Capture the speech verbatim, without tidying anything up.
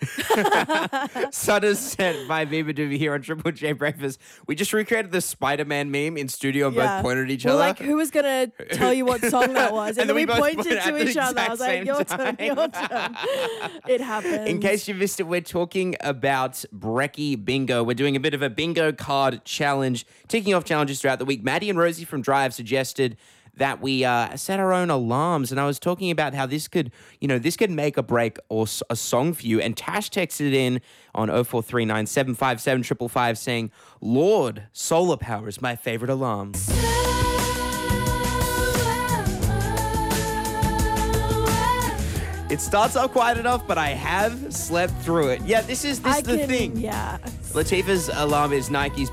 Sutters sent by Viva Doobie here on Triple J Breakfast. We just recreated the Spider-Man meme in studio and Yeah. both pointed at each Well, other. like, who was going to tell you what song that was? And, And then, then we, we both pointed pointed at to the each other. I exact was like, same your turn, time. your turn. It happened. In case you missed it, we're talking about Brekkie Bingo. We're doing a bit of a bingo card challenge, ticking off challenges throughout the week. Maddie and Rosie from Drive suggested that we uh, set our own alarms, and I was talking about how this could, you know, this could make or break or s- a song for you. And Tash texted in on oh four three nine, seven five seven, five five five saying, Lord, solar power is my favorite alarm. It starts off quite enough, but I have slept through it. Yeah, this is this I is the can, thing. Yeah. Latifah's alarm is Nike's